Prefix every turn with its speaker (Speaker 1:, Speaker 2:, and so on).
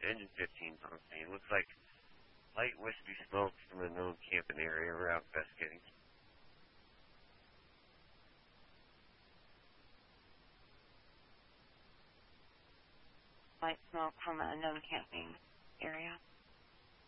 Speaker 1: engine 15's on scene. Looks like light wispy smoke from a known camping area. We're out investigating.
Speaker 2: Light smoke from a known camping area.